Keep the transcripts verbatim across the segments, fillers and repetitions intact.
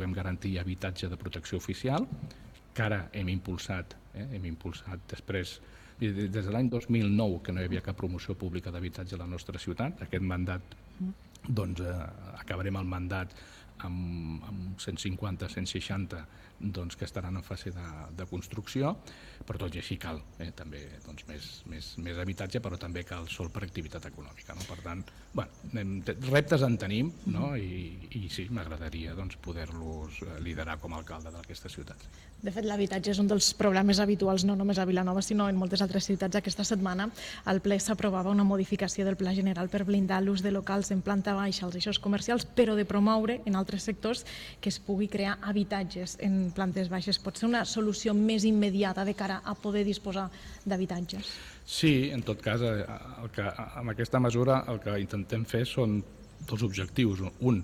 podríem garantir habitatge de protecció oficial, que ara hem impulsat, eh, hem impulsat després, des de l'any dos mil nou que no hi havia cap promoció pública d'habitatge a la nostra ciutat. Aquest mandat, doncs eh, acabarem el mandat amb, amb cent cinquanta, cent seixanta doncs, que estaran en fase de, de construcció, però tot i així cal eh, també doncs, més, més, més habitatge, però també cal sol per activitat econòmica. No? Per tant, bueno, anem, reptes en tenim, no? I, i sí, m'agradaria doncs, poder-los liderar com a alcalde d'aquesta ciutat. De fet, l'habitatge és un dels problemes habituals no només a Vilanova, sinó en moltes altres ciutats. Aquesta setmana al ple s'aprovava una modificació del Pla General per blindar l'ús de locals en planta baixa als eixos comercials, però de promoure en altres sectors que es pugui crear habitatges en plantes baixes. Pot ser una solució més immediata de cara a poder disposar d'habitatges? Sí, en tot cas, el que, amb aquesta mesura el que intentem fer són dos objectius. Un,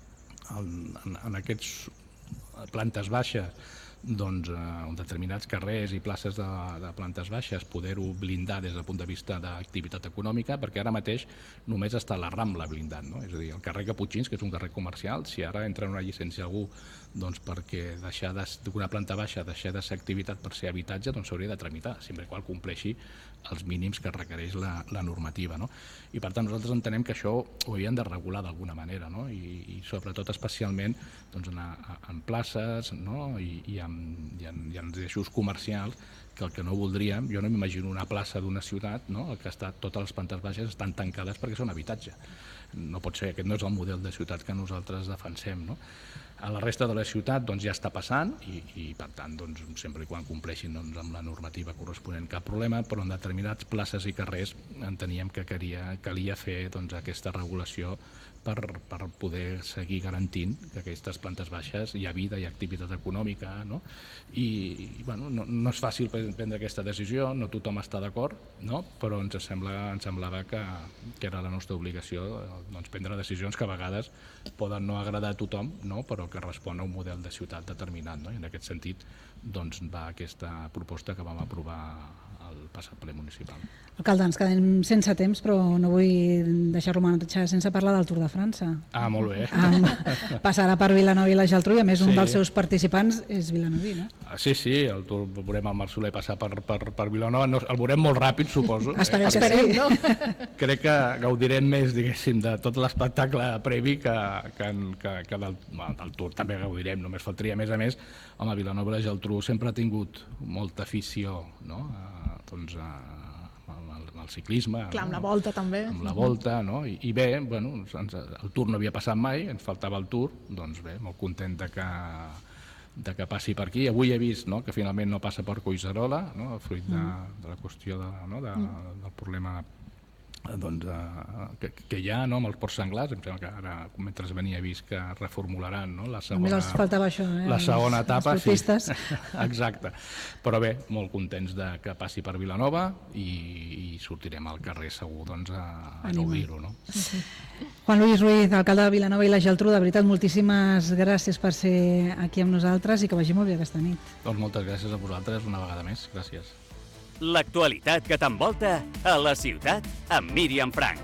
en, en, en aquests plantes baixes, doncs, en determinats carrers i places de, de plantes baixes poder-ho blindar des del punt de vista d'activitat econòmica, perquè ara mateix només està la Rambla blindat, no? És a dir, el carrer Caputxins, que és un carrer comercial, si ara entra en una llicència algú doncs, perquè deixar d'una planta baixa deixar de ser activitat per ser habitatge, doncs s'hauria de tramitar, sempre que compleixi els mínims que requereix la, la normativa. No? I per tant nosaltres entenem que això ho hauríem de regular d'alguna manera, no? I, i sobretot especialment doncs, en, en places, no? I, i, en, i, en, i en eixos comercials, que el que no voldríem, jo no m'imagino una plaça d'una ciutat, no? Que està, totes les plantes baixes estan tancades perquè són habitatge. No pot ser, aquest no és el model de ciutat que nosaltres defensem. No? A la resta de la ciutat doncs, ja està passant i, i per tant, doncs, sempre i quan compleixin doncs, amb la normativa corresponent cap problema, però en determinats places i carrers enteníem que calia, calia fer doncs, aquesta regulació per, per poder seguir garantint que aquestes plantes baixes hi ha vida, hi ha activitat econòmica, no? I, i bueno, no, no és fàcil prendre aquesta decisió, no tothom està d'acord, no? Però ens, sembla, ens semblava que, que era la nostra obligació doncs, prendre decisions que a vegades poden no agradar a tothom, no? Però que respon a un model de ciutat determinat, no? I en aquest sentit doncs, va aquesta proposta que vam aprovar al passat ple municipal. Alcalde, ens quedem sense temps, però no vull deixar-lo marxar sense parlar del Tour de França. Ah, molt bé. Um, passarà per Vilanova i la Geltrú i a més sí. Un dels seus participants és vilanoví, no? Sí, sí, el Tour veurem el Marc Soler passar per, per, per Vilanova, no, el veurem molt ràpid, suposo. Esperem, eh? esperem, no? Crec que gaudirem més, diguéssim, de tot l'espectacle previ que, que, que, que del, bueno, del Tour també gaudirem, només faltaria. A més a més, home, Vilanova i la Geltrú sempre ha tingut molta afició, no? A, doncs, a, amb el, el ciclisme. Clar, amb no? la volta també. Amb la volta, no? I, i bé, bueno, ens, el Tour no havia passat mai, ens faltava el Tour, doncs bé, molt content de que, de que passi per aquí. Avui he vist no, que finalment no passa per Collserola, no? Fruit de, de la qüestió de, no? de, del problema doncs, uh, que, que hi ha no, amb els ports senglars. Em sembla que ara, mentre venia, he vist que reformularan no, la segona, només els faltava això, eh? la segona etapa. Sí. Exacte. Però bé, molt contents de que passi per Vilanova i, i sortirem al carrer segur doncs, a, a gaudir-ho. No? Sí. Juan Luis Ruiz, alcalde de Vilanova i la Geltrú, de veritat, moltíssimes gràcies per ser aquí amb nosaltres i que vagi molt bé aquesta nit. Doncs moltes gràcies a vosaltres una vegada més. Gràcies. L'actualitat que t'envolta a la ciutat amb Míriam Frank.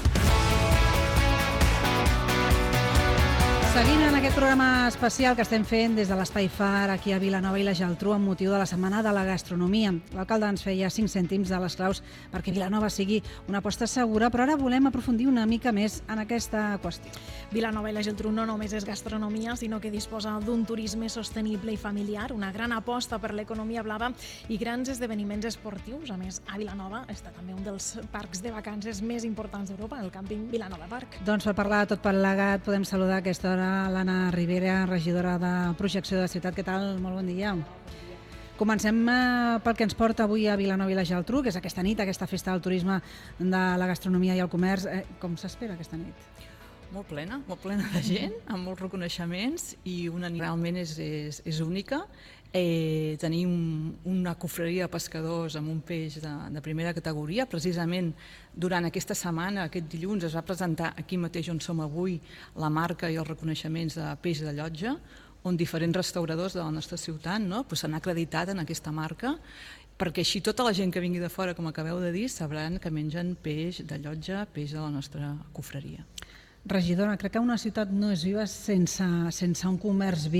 Seguint en aquest programa especial que estem fent des de l'Espai Far aquí a Vilanova i la Geltrú amb motiu de la Setmana de la Gastronomia. L'alcalde ens feia cinc cèntims de les claus perquè Vilanova sigui una aposta segura, però ara volem aprofundir una mica més en aquesta qüestió. Vilanova i la Geltrú no només és gastronomia, sinó que disposa d'un turisme sostenible i familiar, una gran aposta per l'economia blava i grans esdeveniments esportius. A més, a Vilanova està també un dels parcs de vacances més importants d'Europa, el càmping Vilanova Park. Doncs per parlar tot plegat podem saludar a aquesta hora l'Anna Rivera, regidora de Projecció de la Ciutat. Què tal? Molt bon dia. Comencem pel que ens porta avui a Vilanova i la Geltrú, que és aquesta nit, aquesta festa del turisme, de la gastronomia i el comerç. Com s'espera aquesta nit? Molt plena, molt plena de gent, amb molts reconeixements i una nit realment és, és, és única. Eh, tenim una cofreria de pescadors amb un peix de, de primera categoria. Precisament durant aquesta setmana, aquest dilluns, es va presentar aquí mateix on som avui la marca i els reconeixements de peix de Llotja, on diferents restauradors de la nostra ciutat no, pues, s'han acreditat en aquesta marca, perquè així tota la gent que vingui de fora, com acabeu de dir, sabran que mengen peix de Llotja, peix de la nostra cofreria. Regidora, crec que una ciutat no és viva sense, sense un comerç viu.